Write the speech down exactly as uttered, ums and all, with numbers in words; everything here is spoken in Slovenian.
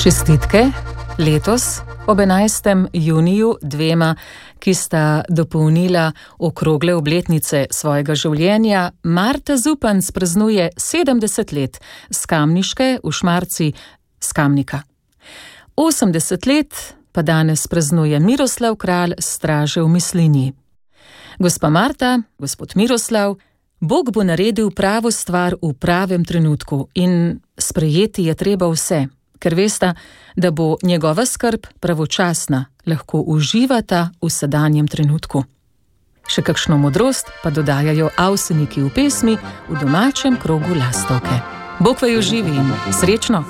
Čestitke letos ob enajstem juniju dvema, ki sta dopolnila okrogle obletnice svojega življenja. Marta Zupanc praznuje sedemdeset let s Kamniške v Šmarci s Kamnika. osemdeset let pa danes praznuje Miroslav Kralj s Straže v Mislinji. Gospa Marta, gospod Miroslav, Bog bo naredil pravo stvar v pravem trenutku in sprejeti je treba vse, ker vesta, da bo njegova skrb pravočasna, lahko uživata v sedanjem trenutku. Še kakšno modrost pa dodajajo Avseniki v pesmi v domačem krogu Lastovke. Bog vaju živi in srečno!